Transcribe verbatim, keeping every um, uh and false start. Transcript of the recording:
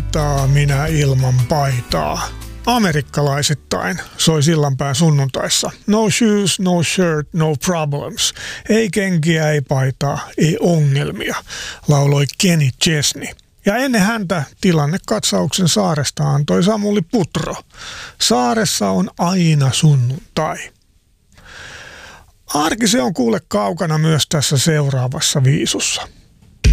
paitaa, minä ilman paitaa. Amerikkalaisittain soi Sillanpään sunnuntaissa. No shoes, no shirt, no problems. Ei kenkiä, ei paitaa, ei ongelmia, lauloi Kenny Chesney. Ja ennen häntä tilannekatsauksen saaresta antoi Samuli Putro. Saaressa on aina sunnuntai. Arki se on kuule kaukana myös tässä seuraavassa viisussa.